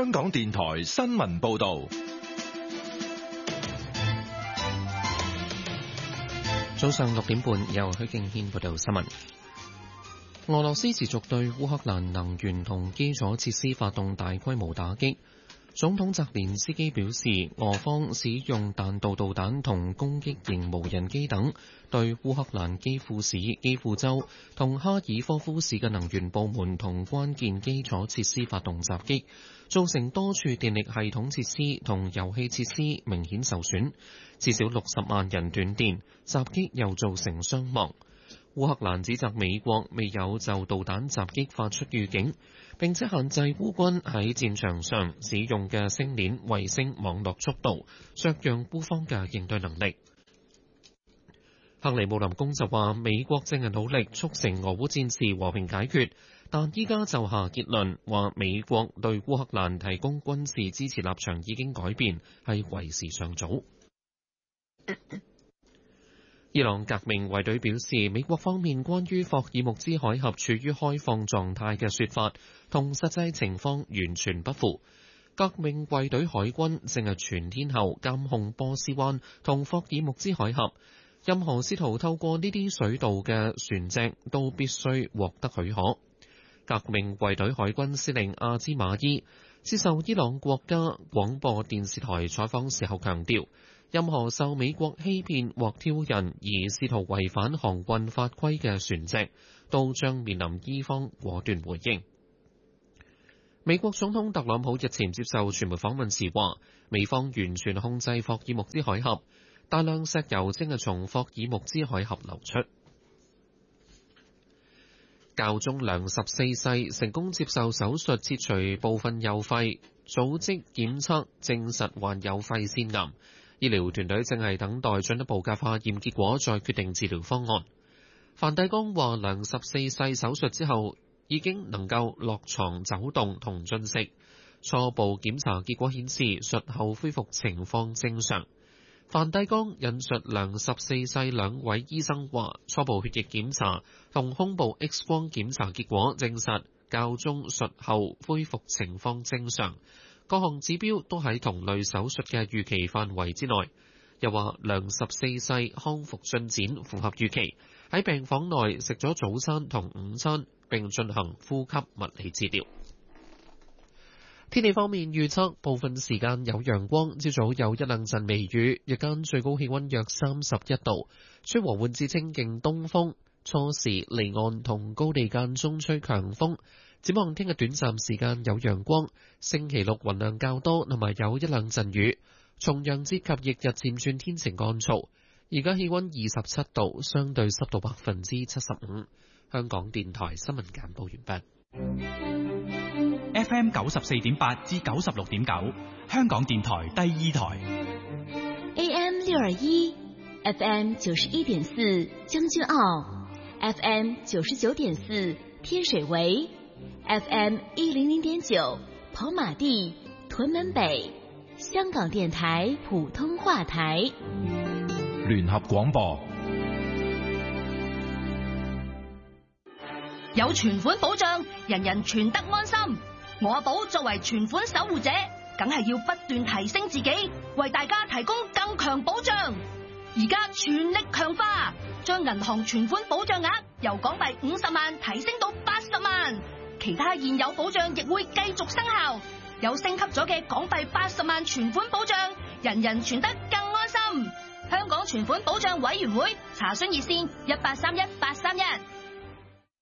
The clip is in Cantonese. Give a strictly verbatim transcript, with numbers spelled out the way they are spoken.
香港電台新聞報道。 早上六點半，由許敬軒報道新聞。俄羅斯持續對烏克蘭能源同基礎設施發動大規模打擊。總統澤連斯基表示，俄方使用彈道導彈同攻擊型無人機等，對烏克蘭基輔市、基輔州同哈爾科夫市嘅能源部門同關鍵基礎設施發動襲擊，造成多處電力系統設施同油氣設施明顯受損，至少六十萬人斷電，襲擊又造成傷亡。烏克蘭指責美國未有就導彈襲擊發出預警，並且限制烏軍喺戰場上使用嘅星鏈衛星網絡速度，削弱烏方嘅應對能力。克里姆林宮就話，美國正係努力促成俄烏戰事和平解決，但依家就下結論，話美國對烏克蘭提供軍事支持立場已經改變，係為時尚早。伊朗革命衛隊表示，美國方面關於霍爾木茲海峽處於開放狀態嘅說法，同實際情況完全不符。革命衛隊海軍正係全天候監控波斯灣同霍爾木茲海峽，任何試圖透過呢啲水道嘅船隻都必須獲得許可。革命衛隊海軍司令阿茲馬伊接受伊朗國家廣播電視台採訪時候強調，任何受美國欺騙或挑釁而試圖違反航運法規嘅船隻，都將面臨伊方果斷回應。美國總統特朗普日前接受傳媒訪問時話，美方完全控制霍爾木茲海峽，大量石油正係從霍爾木茲海峽流出。教宗良十四世成功接受手術切除部分右肺，組織檢測證實患有肺腺癌。醫療團隊正係等待進一步嘅化驗結果，再決定治療方案。梵蒂岡話，良十四世手術之後已經能夠落床走動同進食。初步檢查結果顯示，術後恢復情況正常。梵蒂岡引述良十四世兩位醫生話，初步血液檢查同胸部 X 光檢查結果證實教宗術後恢復情況正常，各項指標都喺同類手術嘅預期範圍之內。又話良十四世康復進展符合預期，喺病房內食咗早餐同午餐，並進行呼吸物理治療。天氣方面預測，部分時間有陽光，朝早有一兩陣微雨，日間最高氣溫約三十一度，吹和緩至清勁東風，初時離岸同高地間中吹強風。展望聽日短暫時間有陽光，星期六雲量較多，同埋有一兩陣雨。重陽節及翌日漸轉天晴乾燥。而家氣溫二十七度，相對濕度百分之七十五。香港電台新聞簡報完畢。 F M 九十四點八至九十六點九，香港電台第二台。 A M 六二一 ，F M 九十一點四將軍澳 ，F M 九十九點四天水圍 ，F M 一零零點九跑馬地屯門北，香港電台普通話台。 聯合廣播。 有存款保障，人人存得安心。我阿寶作為存款守護者，梗係要不斷提升自己，為大家提供更強保障。而家全力強化，將銀行存款保障額由港幣五十萬提升到八十萬，其他現有保障亦會繼續生效。有升級咗嘅港幣八十萬存款保障，人人存得更安心。香港存款保障委員會查詢熱線一八三一八三一。